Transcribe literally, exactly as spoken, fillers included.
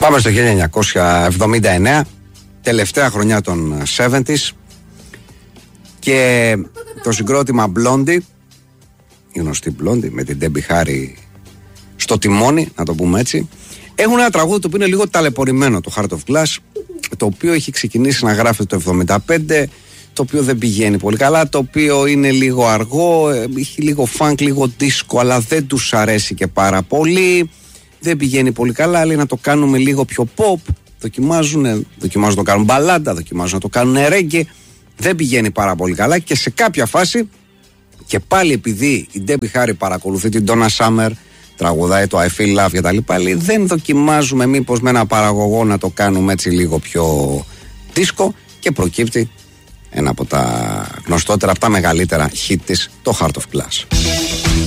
Πάμε στο χίλια εννιακόσια εβδομήντα εννέα, τελευταία χρονιά των εβδομήντα και το συγκρότημα Blondie, η γνωστή Blondie με την Debbie Harry στο τιμόνι, να το πούμε έτσι, έχουν ένα τραγούδι το οποίο είναι λίγο ταλαιπωρημένο, το Heart of Glass, το οποίο έχει ξεκινήσει να γράφεται το εβδομήντα πέντε, το οποίο δεν πηγαίνει πολύ καλά, το οποίο είναι λίγο αργό, έχει λίγο funk, λίγο disco, αλλά δεν τους αρέσει και πάρα πολύ, δεν πηγαίνει πολύ καλά, λέει να το κάνουμε λίγο πιο pop, δοκιμάζουν, δοκιμάζουν να το κάνουν μπαλάντα, δοκιμάζουν να το κάνουν reggae, δεν πηγαίνει πάρα πολύ καλά και σε κάποια φάση, και πάλι επειδή η Debbie Harry παρακολουθεί την Donna Summer, τραγουδάει το I Feel Love και τα λοιπά, λέει, δεν δοκιμάζουμε μήπως με ένα παραγωγό να το κάνουμε έτσι λίγο πιο disco, και προκύπτει ένα από τα γνωστότερα, από τα μεγαλύτερα hit της, το Heart of Glass.